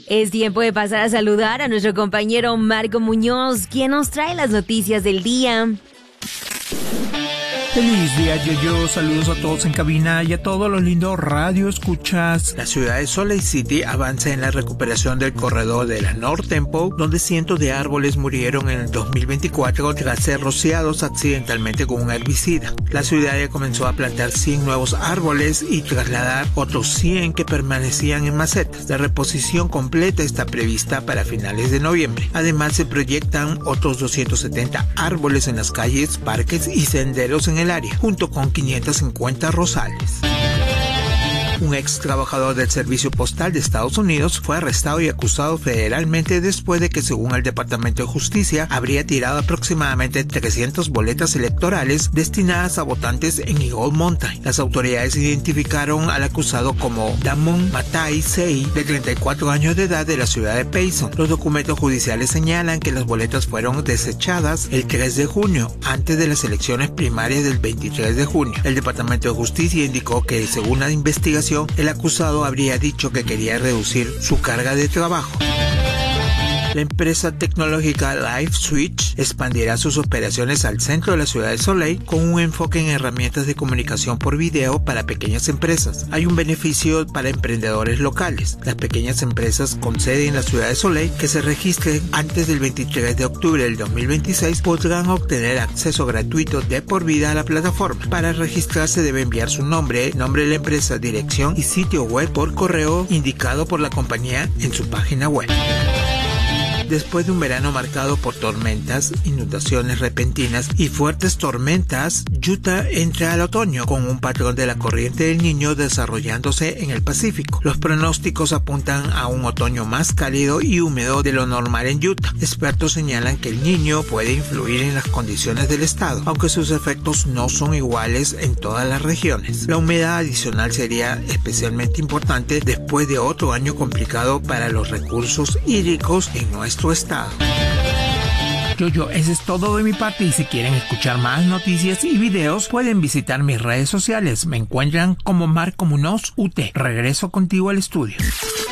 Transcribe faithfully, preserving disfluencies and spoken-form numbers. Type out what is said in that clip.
Es tiempo de pasar a saludar a nuestro compañero Marco Muñoz, quien nos trae las noticias del día. Feliz día, Yo-Yo. Saludos a todos en cabina y a todos los lindos radio escuchas. La ciudad de Salt Lake City avanza en la recuperación del corredor de la North Temple, donde cientos de árboles murieron en el dos mil veinticuatro tras ser rociados accidentalmente con un herbicida. La ciudad ya comenzó a plantar cien nuevos árboles y trasladar otros cien que permanecían en macetas. La reposición completa está prevista para finales de noviembre. Además, se proyectan otros doscientos setenta árboles en las calles, parques y senderos en el área, junto con quinientos cincuenta rosales. Un ex trabajador del Servicio Postal de Estados Unidos fue arrestado y acusado federalmente después de que, según el Departamento de Justicia, habría tirado aproximadamente trescientas boletas electorales destinadas a votantes en Eagle Mountain. Las autoridades identificaron al acusado como Damon Matai Sei, de treinta y cuatro años de edad, de la ciudad de Payson. Los documentos judiciales señalan que las boletas fueron desechadas el tres de junio, antes de las elecciones primarias del veintitrés de junio. El Departamento de Justicia indicó que, según la investigación, el acusado habría dicho que quería reducir su carga de trabajo. La empresa tecnológica LiveSwitch expandirá sus operaciones al centro de la ciudad de Salt Lake con un enfoque en herramientas de comunicación por video para pequeñas empresas. Hay un beneficio para emprendedores locales. Las pequeñas empresas con sede en la ciudad de Salt Lake que se registren antes del veintitrés de octubre del dos mil veintiséis podrán obtener acceso gratuito de por vida a la plataforma. Para registrarse debe enviar su nombre, nombre de la empresa, dirección y sitio web por correo indicado por la compañía en su página web. Después de un verano marcado por tormentas, inundaciones repentinas y fuertes tormentas, Utah entra al otoño con un patrón de la corriente del Niño desarrollándose en el Pacífico. Los pronósticos apuntan a un otoño más cálido y húmedo de lo normal en Utah. Expertos señalan que el Niño puede influir en las condiciones del estado, aunque sus efectos no son iguales en todas las regiones. La humedad adicional sería especialmente importante después de otro año complicado para los recursos hídricos en nuestro estado. Yo-Yo, eso es todo de mi parte, y si quieren escuchar más noticias y videos pueden visitar mis redes sociales. Me encuentran como Marco Muñoz U T. Regreso contigo al estudio.